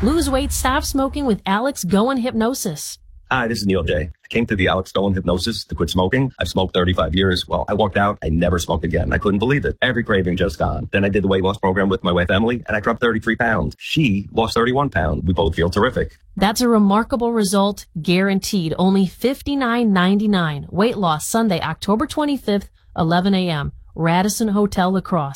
Lose weight, stop smoking with Alex Goen Hypnosis. Hi, this is Neil J. I came to the Alex Goen Hypnosis to quit smoking. I've smoked 35 years. Well, I walked out. I never smoked again. I couldn't believe it. Every craving just gone. Then I did the weight loss program with my wife, Emily, and I dropped 33 pounds. She lost 31 pounds. We both feel terrific. That's a remarkable result, guaranteed. Only $59.99. Weight loss Sunday, October 25th, 11 a.m. Radisson Hotel, La Crosse.